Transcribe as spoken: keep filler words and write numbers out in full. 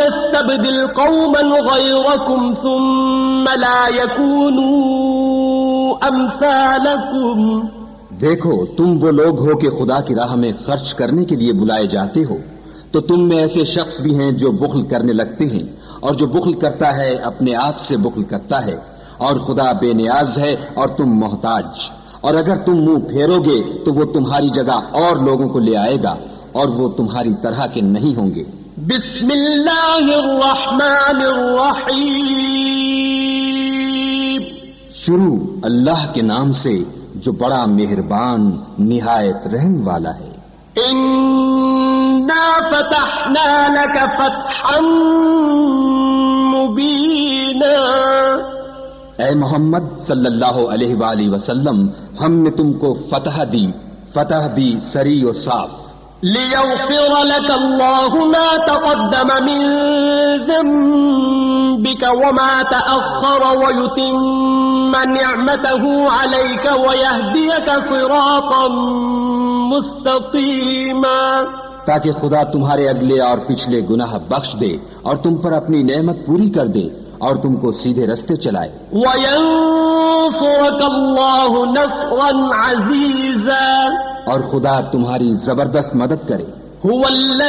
يستبدل قوما غيركم ثم لا يكونوا أمثالكم. دیکھو تم وہ لوگ ہو کہ خدا کی راہ میں خرچ کرنے کے لیے بلائے جاتے ہو، تو تم میں ایسے شخص بھی ہیں جو بخل کرنے لگتے ہیں، اور جو بخل کرتا ہے اپنے آپ سے بخل کرتا ہے، اور خدا بے نیاز ہے اور تم محتاج. اور اگر تم منہ پھیرو گے تو وہ تمہاری جگہ اور لوگوں کو لے آئے گا، اور وہ تمہاری طرح کے نہیں ہوں گے. بسم اللہ الرحمن الرحیم. شروع اللہ کے نام سے جو بڑا مہربان نہایت رحم والا ہے. انا فتحنا لك فتحا مبینا. اے محمد صلی اللہ علیہ وآلہ وسلم، ہم نے تم کو فتح دی، فتح بھی سری و صاف. ليغفر لك الله ما تقدم من ذنبك وما تأخر ويتم نعمته عليك ويهديك صراطا مستقيما. تاکہ خدا تمہارے اگلے اور پچھلے گناہ بخش دے اور تم پر اپنی نعمت پوری کر دے اور تم کو سیدھے رستے چلائے. وَيَنصُرَكَ اللَّهُ نَصْرًا عَزِيزًا. اور خدا تمہاری زبردست مدد کرے. هُوَ الَّذِي